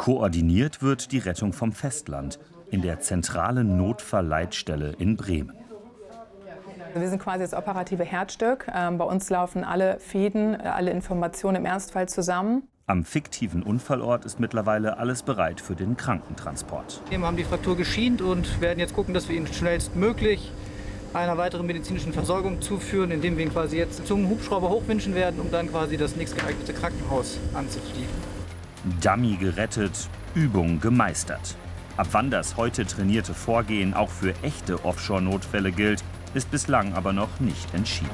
Koordiniert wird die Rettung vom Festland in der zentralen Notfallleitstelle in Bremen. Wir sind quasi das operative Herzstück. Bei uns laufen alle Fäden, alle Informationen im Ernstfall zusammen. Am fiktiven Unfallort ist mittlerweile alles bereit für den Krankentransport. Wir haben die Fraktur geschient und werden jetzt gucken, dass wir ihn schnellstmöglich einer weiteren medizinischen Versorgung zuführen, indem wir ihn quasi jetzt zum Hubschrauber hochwinschen werden, um dann quasi das nächstgeeignete Krankenhaus anzufliegen. Dummy gerettet, Übung gemeistert. Ab wann das heute trainierte Vorgehen auch für echte Offshore-Notfälle gilt, ist bislang aber noch nicht entschieden.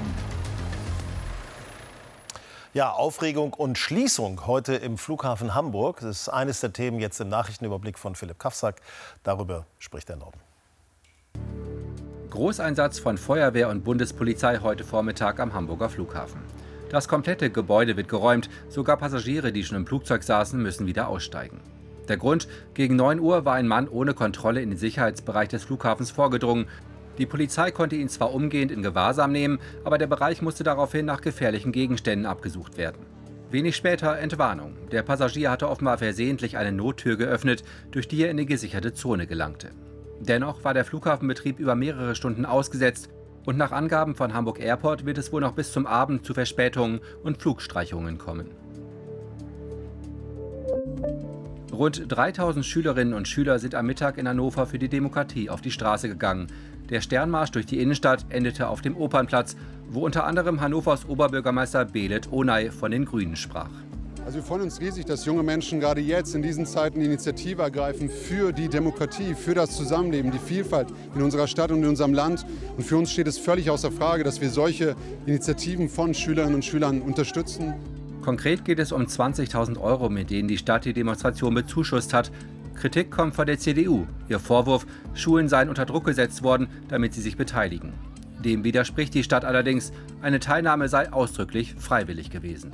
Ja, Aufregung und Schließung heute im Flughafen Hamburg. Das ist eines der Themen jetzt im Nachrichtenüberblick von Philipp Kafsack. Darüber spricht der Norden. Großeinsatz von Feuerwehr und Bundespolizei heute Vormittag am Hamburger Flughafen. Das komplette Gebäude wird geräumt, sogar Passagiere, die schon im Flugzeug saßen, müssen wieder aussteigen. Der Grund: gegen 9 Uhr war ein Mann ohne Kontrolle in den Sicherheitsbereich des Flughafens vorgedrungen. Die Polizei konnte ihn zwar umgehend in Gewahrsam nehmen, aber der Bereich musste daraufhin nach gefährlichen Gegenständen abgesucht werden. Wenig später Entwarnung. Der Passagier hatte offenbar versehentlich eine Nottür geöffnet, durch die er in die gesicherte Zone gelangte. Dennoch war der Flughafenbetrieb über mehrere Stunden ausgesetzt und nach Angaben von Hamburg Airport wird es wohl noch bis zum Abend zu Verspätungen und Flugstreichungen kommen. Rund 3000 Schülerinnen und Schüler sind am Mittag in Hannover für die Demokratie auf die Straße gegangen. Der Sternmarsch durch die Innenstadt endete auf dem Opernplatz, wo unter anderem Hannovers Oberbürgermeister Belet Onay von den Grünen sprach. Also wir freuen uns riesig, dass junge Menschen gerade jetzt in diesen Zeiten die Initiative ergreifen für die Demokratie, für das Zusammenleben, die Vielfalt in unserer Stadt und in unserem Land. Und für uns steht es völlig außer Frage, dass wir solche Initiativen von Schülerinnen und Schülern unterstützen. Konkret geht es um 20.000 €, mit denen die Stadt die Demonstration bezuschusst hat. Kritik kommt von der CDU. Ihr Vorwurf: Schulen seien unter Druck gesetzt worden, damit sie sich beteiligen. Dem widerspricht die Stadt allerdings, eine Teilnahme sei ausdrücklich freiwillig gewesen.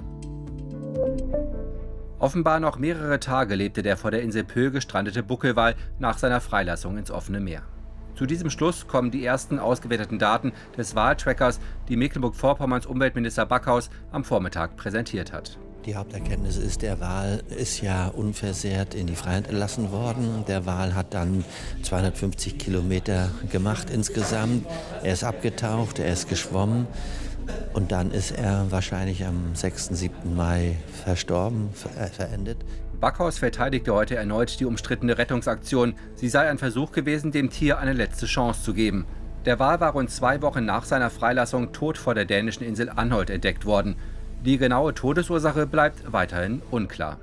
Offenbar noch mehrere Tage lebte der vor der Insel Pöhl gestrandete Buckelwal nach seiner Freilassung ins offene Meer. Zu diesem Schluss kommen die ersten ausgewerteten Daten des Waltrackers, die Mecklenburg-Vorpommerns Umweltminister Backhaus am Vormittag präsentiert hat. Die Haupterkenntnis ist, der Wal ist ja unversehrt in die Freiheit entlassen worden. Der Wal hat dann 250 Kilometer gemacht insgesamt. Er ist abgetaucht, er ist geschwommen und dann ist er wahrscheinlich am 6. 7. Mai verstorben, verendet. Backhaus verteidigte heute erneut die umstrittene Rettungsaktion. Sie sei ein Versuch gewesen, dem Tier eine letzte Chance zu geben. Der Wal war rund 2 Wochen nach seiner Freilassung tot vor der dänischen Insel Anholt entdeckt worden. Die genaue Todesursache bleibt weiterhin unklar.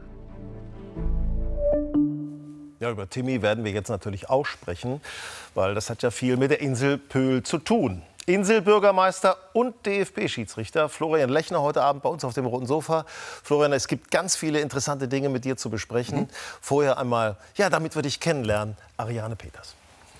Ja, über Timmy werden wir jetzt natürlich auch sprechen, weil das hat ja viel mit der Insel Pöhl zu tun. Inselbürgermeister und DFB-Schiedsrichter Florian Lechner heute Abend bei uns auf dem roten Sofa. Florian, es gibt ganz viele interessante Dinge mit dir zu besprechen. Vorher einmal, ja, damit wir dich kennenlernen, Ariane Peters.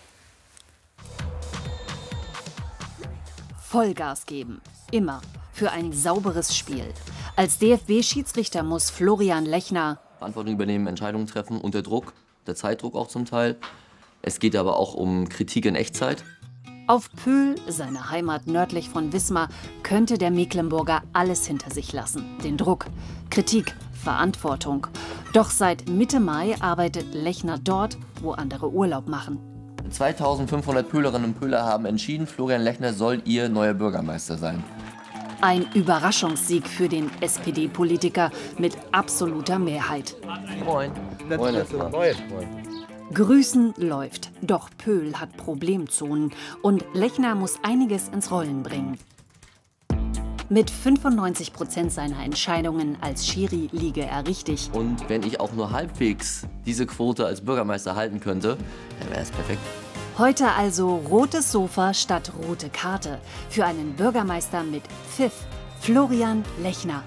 Vollgas geben. Immer. Für ein sauberes Spiel. Als DFB-Schiedsrichter muss Florian Lechner Verantwortung übernehmen, Entscheidungen treffen, unter Druck, der Zeitdruck auch zum Teil. Es geht aber auch um Kritik in Echtzeit. Auf Pöhl, seine Heimat nördlich von Wismar, könnte der Mecklenburger alles hinter sich lassen. Den Druck, Kritik, Verantwortung. Doch seit Mitte Mai arbeitet Lechner dort, wo andere Urlaub machen. 2500 Pöhlerinnen und Pöhler haben entschieden, Florian Lechner soll ihr neuer Bürgermeister sein. Ein Überraschungssieg für den SPD-Politiker mit absoluter Mehrheit. Moin. Moin, Moin. Grüßen läuft, doch Pöhl hat Problemzonen und Lechner muss einiges ins Rollen bringen. Mit 95% seiner Entscheidungen als Schiri liege er richtig. Und wenn ich auch nur halbwegs diese Quote als Bürgermeister halten könnte, dann wäre es perfekt. Heute also rotes Sofa statt rote Karte für einen Bürgermeister mit Pfiff, Florian Lechner.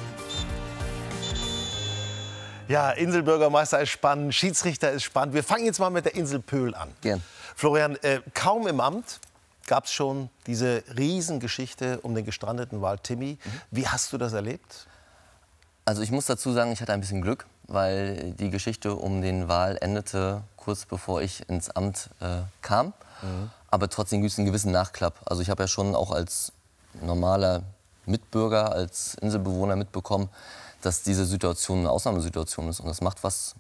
Ja, Inselbürgermeister ist spannend, Schiedsrichter ist spannend. Wir fangen jetzt mal mit der Insel Pöhl an. Gern. Florian, kaum im Amt gab es schon diese Riesengeschichte um den gestrandeten Wal Timmy. Wie hast du das erlebt? Also ich muss dazu sagen, ich hatte ein bisschen Glück, weil die Geschichte um den Wal endete kurz bevor ich ins Amt kam. Aber trotzdem gibt es einen gewissen Nachklapp. Also ich habe ja schon auch als normaler Mitbürger, als Inselbewohner mitbekommen, dass diese Situation eine Ausnahmesituation ist. Und das macht was